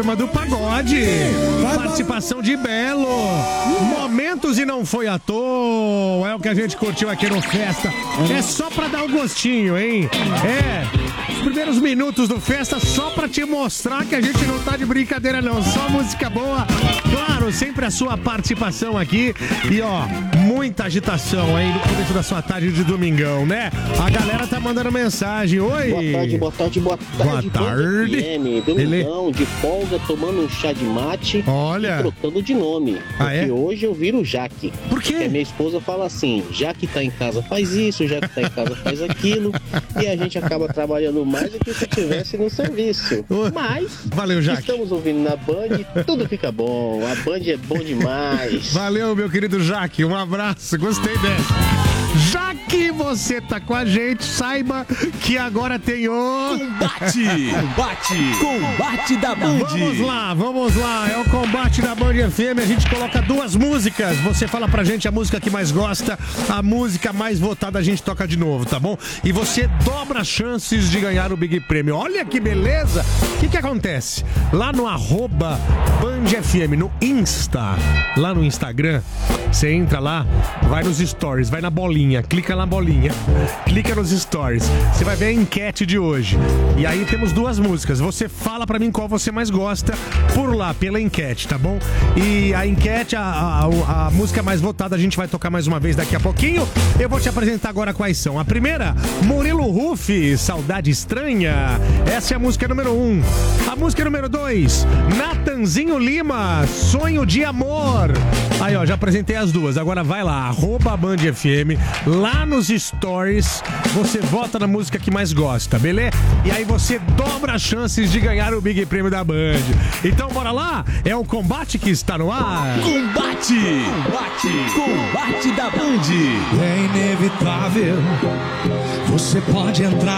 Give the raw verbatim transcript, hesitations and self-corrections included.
turma do pagode. Participação de Belo. Momentos e não foi à toa. É o que a gente curtiu aqui no Festa. É só pra dar um gostinho, hein? É. Os primeiros minutos do Festa só pra te mostrar que a gente não tá de brincadeira, não. Só música boa. Claro, sempre a sua participação aqui. E ó, muita agitação aí no começo da sua tarde de domingão, né? A galera tá mandando mensagem. Oi. Boa tarde, boa tarde, boa tarde. Boa tarde. F M, domingão, de folga, tomando um chá de mate. Olha. E trocando de nome. Ah, porque é? hoje eu viro Jaque. Por quê? Porque a minha esposa fala assim, já que tá em casa faz isso, já que tá em casa faz aquilo. E a gente acaba trabalhando mais do que se estivesse no serviço. Mas, valeu, Jaque. Estamos ouvindo na Band, tudo fica bom. A Band é bom demais. Valeu, meu querido Jaque. Um abraço. Gostei dessa. Já que você tá com a gente, saiba que agora tem o... Combate! Combate! Combate da Band! Vamos lá, vamos lá. É o combate da Band F M. A gente coloca duas músicas. Você fala pra gente a música que mais gosta, a música mais votada a gente toca de novo, tá bom? E você dobra as chances de ganhar o Big Prêmio. Olha que beleza! O que que acontece? Lá no arroba Band F M, no Insta, lá no Instagram, você entra lá, vai nos stories, vai na bolinha, clica na bolinha, clica nos stories, você vai ver a enquete de hoje. E aí temos duas músicas. Você fala pra mim qual você mais gosta por lá, pela enquete, tá bom? E a enquete, a, a, a música mais votada, a gente vai tocar mais uma vez daqui a pouquinho. Eu vou te apresentar agora quais são. A primeira, Murilo Ruff, Saudade Estranha. Essa é a música número um. A música número dois, Natanzinho Lima, Sonho de Amor. Aí, ó, já apresentei as duas. Agora vai lá, arroba Band F M, lá nos stories, você vota na música que mais gosta, beleza? E aí você dobra as chances de ganhar o Big Prêmio da Band. Então bora lá, é o combate que está no ar. Combate! Combate! Combate da Band! É inevitável, você pode entrar